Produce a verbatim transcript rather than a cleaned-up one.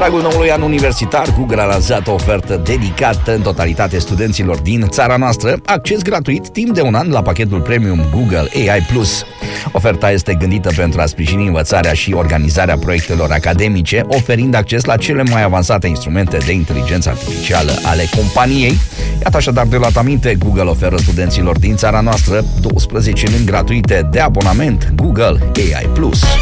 dragul noului an universitar, Google a lansat o ofertă dedicată în totalitate studenților din țara noastră, acces gratuit timp de un an la pachetul premium Google A I plus. Oferta este gândită pentru a sprijini învățarea și organizarea proiectelor academice, oferind acces la cele mai avansate instrumente de inteligență artificială ale companiei. Iată așadar de luat aminte, Google oferă studenților din țara noastră douăsprezece luni gratuite de abonament Google A I plus.